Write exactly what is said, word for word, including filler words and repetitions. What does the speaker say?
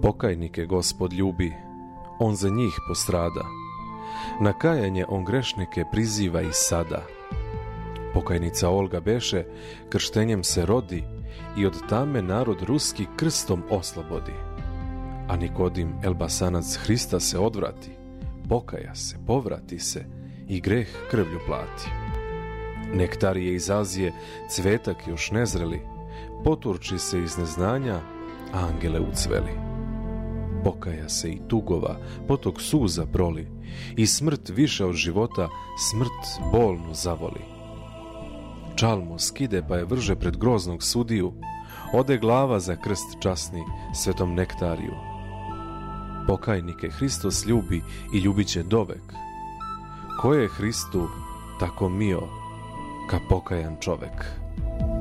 Pokajnike Gospod ljubi, on za njih postrada. Na kajanje on grešnike priziva i sada. Pokajnica Olga beše, krštenjem se rodi i od tame narod ruski krstom oslobodi. A Nikodim Elbasanac Hrista se odvrati, pokaja se, povrati se i greh krvlju plati. Nektarije iz Azije, cvetak još nezreli, poturči se iz neznanja, angele ucveli. Pokaja se i tugova, potok suza proli, i smrt više od života, smrt bolno zavoli. Čalmo skide pa je vrže pred groznog sudiju, ode glava za krst časni svetom Nektariju. Pokajnike Hristos ljubi i ljubit će dovek. Ko je Hristu tako mio, ka pokajan čovek?